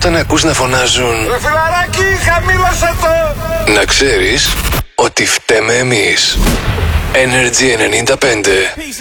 όταν ακούς να φωνάζουν Ρε φιλαράκι, χαμήλωσε το! να ξέρεις ότι φταίμε εμείς. Energy 95.